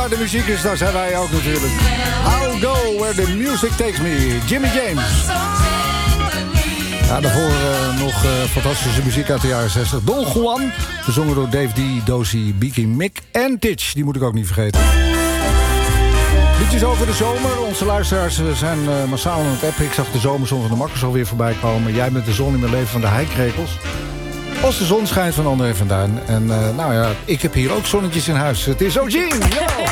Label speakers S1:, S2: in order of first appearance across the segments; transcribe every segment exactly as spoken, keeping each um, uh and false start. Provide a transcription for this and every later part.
S1: waar de muziek is, daar zijn wij ook natuurlijk. I'll go where the music takes me. Jimmy James. Ja, daarvoor uh, nog uh, fantastische muziek uit de jaren zestig. Don Juan, gezongen door Dave D, Dozy, Biki, Mick en Titch. Die moet ik ook niet vergeten. Liedjes over de zomer. Onze luisteraars zijn uh, massaal aan het appen. Ik zag de zomerzon van de makkers alweer voorbij komen. Jij met de zon in mijn leven van de heikrekels. Als de zon schijnt van André van Duin. En uh, nou ja, ik heb hier ook zonnetjes in huis. Het is Eugene. Yo!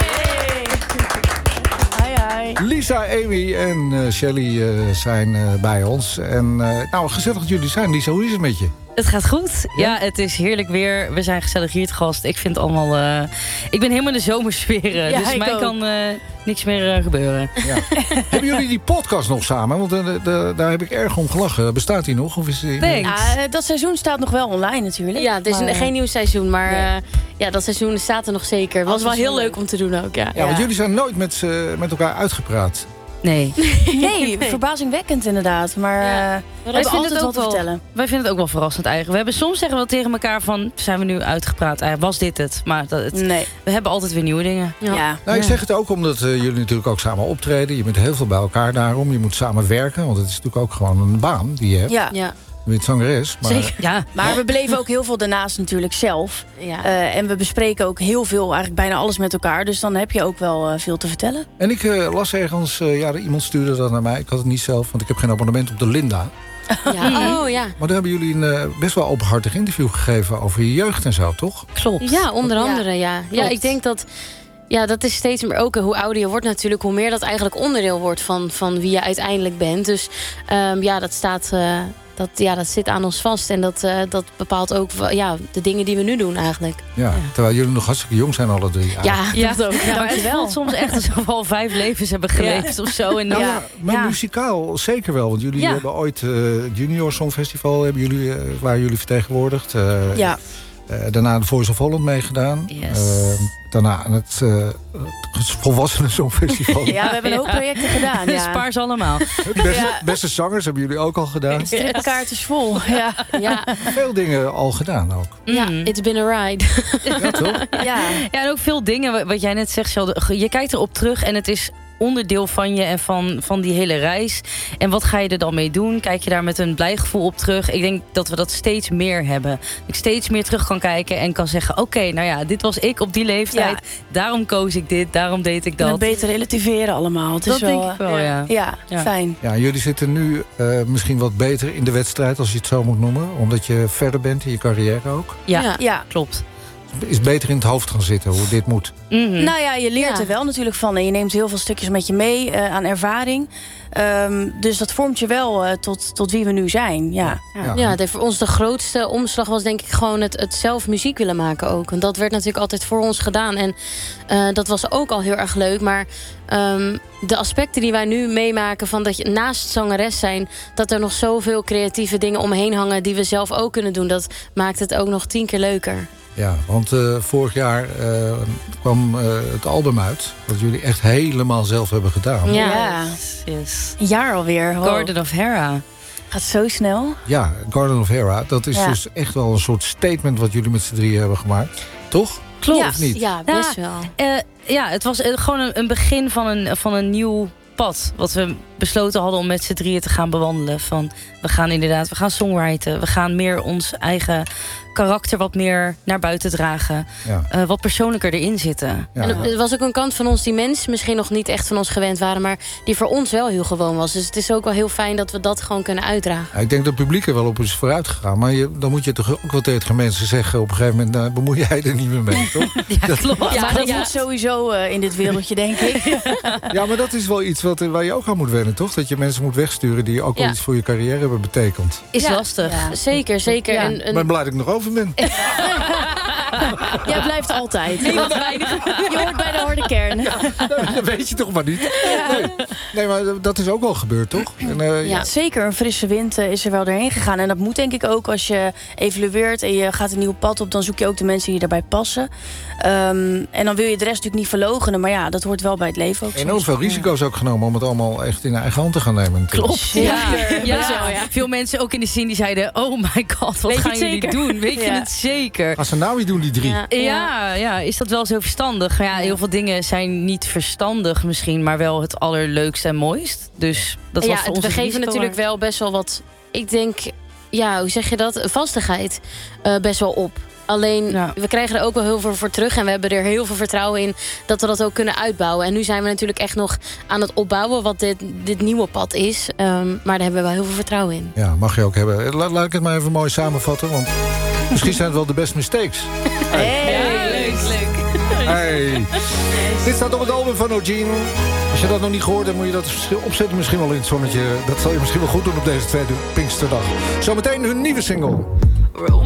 S1: Lisa, Amy en uh, Shelly uh, zijn uh, bij ons. En uh, nou, gezellig dat jullie zijn. Lisa, hoe is het met je?
S2: Het gaat goed. Ja, ja, het is heerlijk weer. We zijn gezellig hier te gast. Ik vind het allemaal... Uh, ik ben helemaal in de zomersferen. Ja, dus mij ook. kan uh, niks meer uh, gebeuren. Ja. Hebben jullie die podcast nog samen? Want uh, de, de, daar heb ik erg om gelachen. Bestaat die nog? Of is die...
S3: ja, dat seizoen staat nog wel online natuurlijk.
S4: Ja, het is maar, geen nieuw seizoen. Maar nee. uh, ja, dat seizoen staat er nog zeker. Het was wel heel leuk om te doen ook. Ja,
S1: ja, ja. Want jullie zijn nooit met, uh, met elkaar uitgepraat.
S2: Nee.
S3: Nee, verbazingwekkend inderdaad. Maar ja. uh, we hebben altijd wat te vertellen.
S2: Wij vinden het ook wel verrassend eigenlijk. We hebben soms zeggen we wel tegen elkaar van... zijn we nu uitgepraat? Uh, was dit het? Maar dat, het,
S3: nee.
S2: we hebben altijd weer nieuwe dingen.
S3: Ja. Ja.
S1: Nou, ik zeg het ook omdat uh, jullie natuurlijk ook samen optreden. Je bent heel veel bij elkaar daarom. Je moet samen werken. Want het is natuurlijk ook gewoon een baan die je hebt.
S3: Ja. Ja.
S1: Je bent zangeres. Maar...
S3: Zeker. Ja. Maar we beleven ook heel veel daarnaast natuurlijk zelf. Ja. Uh, en we bespreken ook heel veel, eigenlijk bijna alles met elkaar. Dus dan heb je ook wel uh, veel te vertellen.
S1: En ik uh, las ergens, uh, ja, iemand stuurde dat naar mij. Ik had het niet zelf, want ik heb geen abonnement op de Linda.
S4: Ja. Oh, ja.
S1: Maar daar hebben jullie een uh, best wel openhartig interview gegeven over je jeugd en zo, toch?
S2: Klopt.
S4: Ja, onder andere, ja. Ja, ja ik denk dat... Ja, dat is steeds meer ook hoe ouder je wordt natuurlijk... hoe meer dat eigenlijk onderdeel wordt van, van wie je uiteindelijk bent. Dus um, ja, dat staat... Uh, Dat, ja, dat zit aan ons vast en dat, uh, dat bepaalt ook ja, de dingen die we nu doen eigenlijk.
S1: Ja, ja. Terwijl jullie nog hartstikke jong zijn alle drie.
S4: Ja, ja, dat ook.
S2: Ja, maar het voelt soms echt alsof we al vijf levens hebben geleefd ja. of zo. En
S1: nou,
S2: ja.
S1: ja, maar ja. muzikaal zeker wel. Want jullie ja. hebben ooit uh, het Junior Songfestival... Hebben jullie, uh, waar jullie vertegenwoordigd. Uh, ja. Uh, daarna de Voice of Holland meegedaan.
S2: Yes.
S1: Uh, daarna het, uh, het Volwassenen Songfestival.
S3: Ja, we hebben een hoop projecten gedaan. Ja.
S2: Spaar ze allemaal.
S1: Beste, ja. beste zangers hebben jullie ook al gedaan.
S3: De stripkaart is vol. Ja.
S4: Ja.
S1: Veel dingen al gedaan ook.
S4: Ja, mm. It's been a ride.
S1: Ja, toch?
S3: Ja.
S2: Ja, en ook veel dingen, wat jij net zegt, Sheldon. Je kijkt erop terug en het is... onderdeel van je en van, van die hele reis. En wat ga je er dan mee doen? Kijk je daar met een blij gevoel op terug? Ik denk dat we dat steeds meer hebben. Dat ik steeds meer terug kan kijken en kan zeggen... oké, okay, nou ja, dit was ik op die leeftijd. Ja. Daarom koos ik dit, daarom deed ik dat.
S3: En beter relativeren allemaal. Het
S2: dat
S3: is wel,
S2: denk ik wel, ja.
S3: Ja, ja, fijn.
S1: Ja, jullie zitten nu uh, misschien wat beter in de wedstrijd... als je het zo moet noemen. Omdat je verder bent in je carrière ook.
S2: Ja, ja. ja. klopt.
S1: Is beter in het hoofd gaan zitten, hoe dit moet.
S3: Mm-hmm. Nou ja, je leert ja. er wel natuurlijk van. En je neemt heel veel stukjes met je mee uh, aan ervaring. Um, dus dat vormt je wel uh, tot, tot wie we nu zijn. Ja,
S4: ja. ja de, voor ons de grootste omslag was denk ik gewoon het, het zelf muziek willen maken ook. Want dat werd natuurlijk altijd voor ons gedaan. En uh, dat was ook al heel erg leuk. Maar um, de aspecten die wij nu meemaken... van dat je naast zangeres zijn... dat er nog zoveel creatieve dingen omheen hangen... die we zelf ook kunnen doen. Dat maakt het ook nog tien keer leuker.
S1: Ja, want uh, vorig jaar uh, kwam uh, het album uit... wat jullie echt helemaal zelf hebben gedaan.
S3: Ja,
S2: yes.
S3: Een jaar alweer. Wow.
S2: Garden of Hera.
S3: Gaat zo snel.
S1: Ja, Garden of Hera. Dat is
S3: ja.
S1: dus echt wel een soort statement... wat jullie met z'n drieën hebben gemaakt. Toch?
S2: Klopt.
S4: Ja,
S1: of niet?
S4: Ja, best wel.
S2: Uh, ja, het was uh, gewoon een, een begin van een, van een nieuw pad... wat we besloten hadden om met z'n drieën te gaan bewandelen. Van, we gaan inderdaad, we gaan songwriten. We gaan meer ons eigen... karakter wat meer naar buiten dragen. Ja. Uh, wat persoonlijker erin zitten.
S4: Ja. En er was ook een kant van ons die mensen misschien nog niet echt van ons gewend waren... maar die voor ons wel heel gewoon was. Dus het is ook wel heel fijn dat we dat gewoon kunnen uitdragen.
S1: Ja, ik denk dat het publiek er wel op is vooruit gegaan. Maar je, dan moet je toch ook wel tegen mensen zeggen... op een gegeven moment uh, bemoei jij er niet meer mee, toch?
S2: Ja, dat klopt.
S3: Ja, maar dat ja. moet sowieso uh, in dit wereldje, denk ik.
S1: Ja, maar dat is wel iets wat, waar je ook aan moet wennen, toch? Dat je mensen moet wegsturen die ook wel ja. iets voor je carrière hebben betekend.
S4: Is
S2: ja.
S4: lastig. Ja. Zeker, zeker.
S3: Ja.
S4: En, en...
S1: Maar blij dat ik nog over ben.
S3: Jij blijft altijd. Je hoort bij de harde kern.
S1: Ja, dat weet je toch maar niet. Nee, nee maar dat is ook wel gebeurd, toch? En, uh,
S3: ja, zeker. Een frisse wind uh, is er wel doorheen gegaan. En dat moet denk ik ook als je evalueert... en je gaat een nieuw pad op... dan zoek je ook de mensen die daarbij passen. Um, en dan wil je de rest natuurlijk niet verloochenen. Maar ja, dat hoort wel bij het leven ook.
S1: Enorm veel risico's ook genomen... om het allemaal echt in eigen hand te gaan nemen. Natuurlijk.
S2: Klopt. Ja. Ja. Ja. Zo, ja. Veel mensen ook in de scene die zeiden... oh my god, wat
S3: weet
S2: gaan jullie
S3: zeker?
S2: doen? Weet
S3: ja.
S2: je het zeker?
S1: Als ze nou niet doen, jullie drie.
S4: Ja.
S2: Ja, ja, is dat wel zo verstandig? Ja, heel veel dingen zijn niet verstandig misschien, maar wel het allerleukste en mooist. Dus dat was
S4: ja,
S2: voor ons
S4: we
S2: het
S4: geven
S2: risico
S4: natuurlijk
S2: waard.
S4: wel best wel wat, ik denk, ja, hoe zeg je dat? Vastigheid uh, best wel op. Alleen,
S2: Ja.
S4: we krijgen er ook wel heel veel voor terug. En we hebben er heel veel vertrouwen in dat we dat ook kunnen uitbouwen. En nu zijn we natuurlijk echt nog aan het opbouwen wat dit, dit nieuwe pad is. Um, maar daar hebben we wel heel veel vertrouwen in.
S1: Ja, mag je ook hebben. Laat, laat ik het maar even mooi samenvatten. Want misschien zijn het wel de best mistakes.
S2: Hey. Ja, leuk, leuk.
S1: Hey. Dit staat op het album van Eugene. Als je dat nog niet gehoord hebt, moet je dat verschil opzetten. Misschien wel in het zonnetje. Dat zal je misschien wel goed doen op deze tweede Pinksterdag. Zometeen hun nieuwe single.